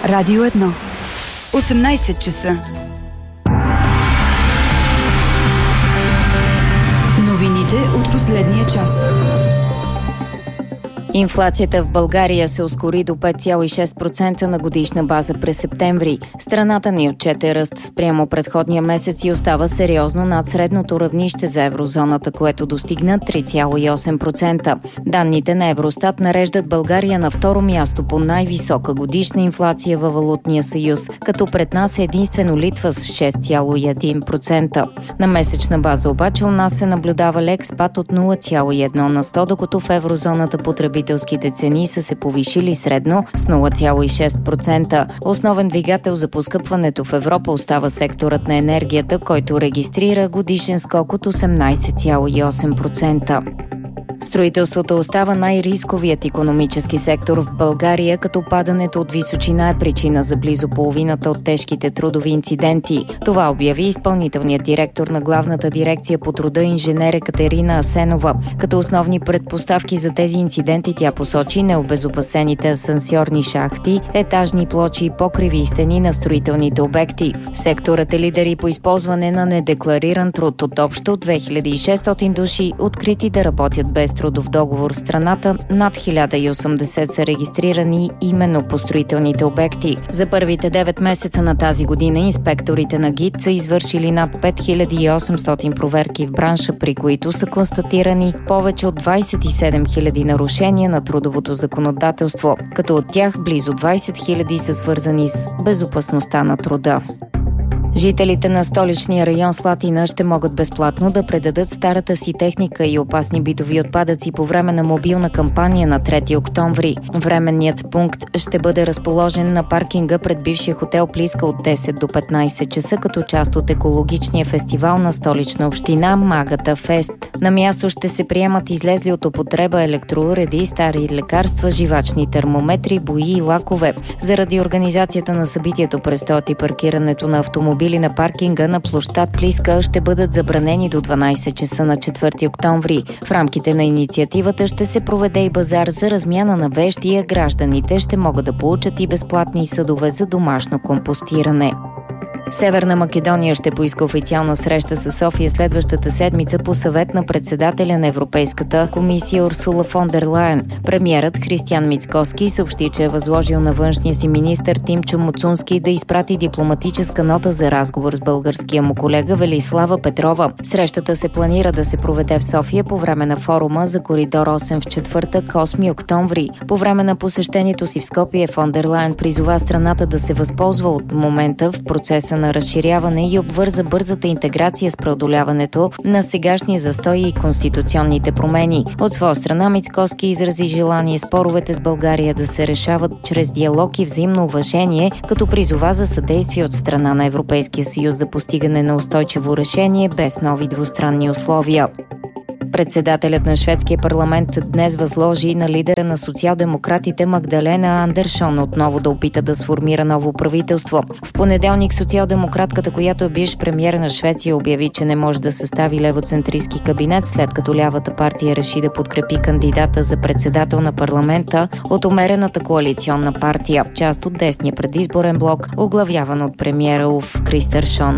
Радио 1. 18 часа. Новините от последния час. Инфлацията в България се ускори до 5,6% на годишна база през септември. Страната ни отчете ръст спрямо предходния месец и остава сериозно над средното равнище за еврозоната, което достигна 3,8%. Данните на Евростат нареждат България на второ място по най-висока годишна инфлация във Валутния съюз, като пред нас е единствено Литва с 6,1%. На месечна база обаче у нас се наблюдава лек спад от 0,1 на 100, докато в еврозоната потребителските цени са се повишили средно с 0,6%. Основен двигател за поскъпването в Европа остава секторът на енергията, който регистрира годишен скок от 18,8%. Строителството остава най-рисковият икономически сектор в България, като падането от височина е причина за близо половината от тежките трудови инциденти. Това обяви изпълнителният директор на Главната дирекция по труда инженер Екатерина Асенова. Като основни предпоставки за тези инциденти тя посочи необезопасените асансьорни шахти, етажни плочи и покриви и стени на строителните обекти. Секторът е лидер и по използване на недеклариран труд. От общо 2600 души, открити да работят без трудов договор в страната, над 1080 са регистрирани именно по строителните обекти. За първите 9 месеца на тази година инспекторите на ГИТ са извършили над 5800 проверки в бранша, при които са констатирани повече от 27 000 нарушения на трудовото законодателство, като от тях близо 20 000 са свързани с безопасността на труда. Жителите на столичния район Слатина ще могат безплатно да предадат старата си техника и опасни битови отпадъци по време на мобилна кампания на 3 октомври. Временният пункт ще бъде разположен на паркинга пред бившия хотел Плиска от 10 до 15 часа като част от екологичния фестивал на Столична община Магата Фест. На място ще се приемат излезли от употреба електроуреди, стари лекарства, живачни термометри, бои и лакове. Заради организацията на събитието предстоят и паркирането на автомобили на паркинга на площад Плиска ще бъдат забранени до 12 часа на 4 октомври. В рамките на инициативата ще се проведе и базар за размяна на вещи, а гражданите ще могат да получат и безплатни съдове за домашно компостиране. Северна Македония ще поиска официална среща с София следващата седмица по съвет на председателя на Европейската комисия Урсула фон дер Лайен. Премиерът Християн Мицкоски съобщи, че е възложил на външния си министър Тимчо Муцунски да изпрати дипломатическа нота за разговор с българския му колега Велислава Петрова. Срещата се планира да се проведе в София по време на форума за Коридор 8 в четвъртък, 8 октомври. По време на посещението си в Скопие фон дер Лайен призова страната да се възползва от момента в процеса на разширяване и обвърза бързата интеграция с преодоляването на сегашния застой и конституционните промени. От своя страна Мицкоски изрази желание споровете с България да се решават чрез диалог и взаимно уважение, като призова за съдействие от страна на Европейския съюз за постигане на устойчиво решение без нови двустранни условия. Председателят на шведския парламент днес възложи на лидера на социал-демократите Магдалена Андершон отново да опита да сформира ново правителство. В понеделник социал-демократката, която е бивш премиер на Швеция, обяви, че не може да състави левоцентристски кабинет, след като лявата партия реши да подкрепи кандидата за председател на парламента от умерената коалиционна партия, част от десния предизборен блок, оглавяван от премиера Улф Кристершон.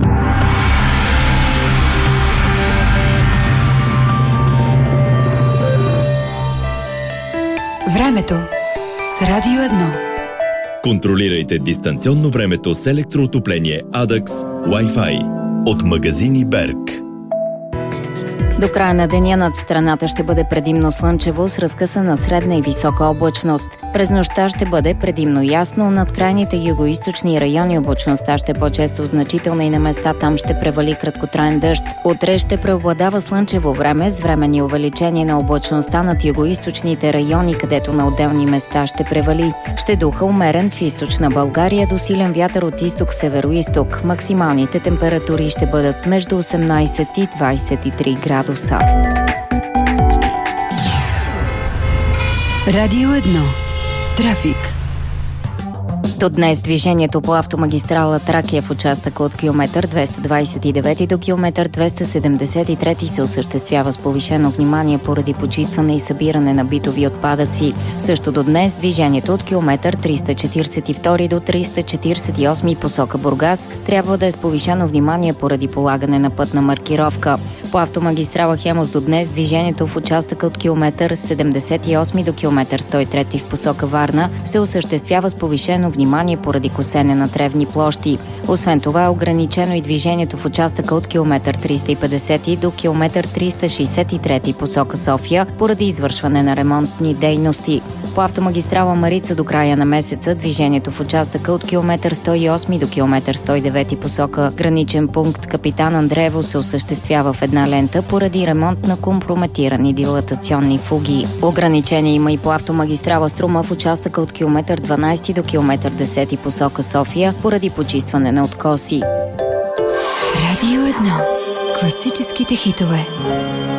Времето с Радио 1. Контролирайте дистанционно времето с електроотопление Adax Wi-Fi от магазини Берг. До края на деня над страната ще бъде предимно слънчево с разкъсана средна и висока облачност. През нощта ще бъде предимно ясно, над крайните югоизточни райони облачността ще по-често значителна и на места там ще превали краткотраен дъжд. Утре ще преобладава слънчево време с временни увеличения на облачността над югоизточните райони, където на отделни места ще превали. Ще духа умерен в източна България до силен вятър от изток-североизток. Максималните температури ще бъдат между 18 и 23 градуса. Радио 1. Трафик. До днес движението по автомагистрала Тракия в участъка от километър 229 до километър 273 се осъществява с повишено внимание поради почистване и събиране на битови отпадъци. Също до днес движението от километър 342 до 348 посока Бургас трябва да е с повишено внимание поради полагане на пътна маркировка. По автомагистрала Хемус до днес движението в участъка от километър 78 до километър 103 в посока Варна се осъществява с повишено внимание поради косене на тревни площи. Освен това е ограничено и движението в участъка от километър 350 до километър 363 посока София поради извършване на ремонтни дейности. По автомагистрала Марица до края на месеца движението в участъка от километър 108 до километър 109 посока граничен пункт Капитан Андреево се осъществява в една лента поради ремонт на компрометирани дилатационни фуги. Ограничение има и по автомагистрала Струма в участъка от километър 12 до километър 10 посока София поради почистване на откоси. Радио 1. Класическите хитове.